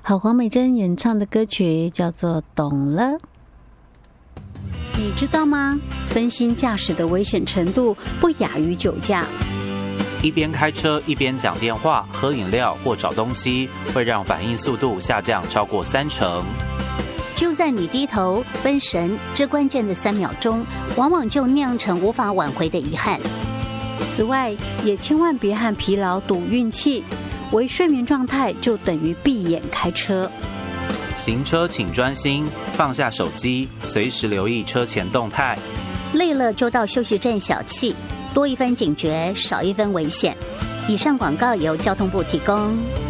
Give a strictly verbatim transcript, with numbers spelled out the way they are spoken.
好，黄美珍演唱的歌曲叫做《懂了》。你知道吗？分心驾驶的危险程度不亚于酒驾。 一边开车一边讲电话、喝饮料或找东西，会让反应速度下降超过三成。 就在你低头分神这关键的三秒钟，往往就酿成无法挽回的遗憾。 此外，也千万别和疲劳赌运气，微睡眠状态就等于闭眼开车。 行车请专心，放下手机，随时留意车前动态。 累了就到休息站小憩，多一分警觉，少一分危险。以上广告由交通部提供。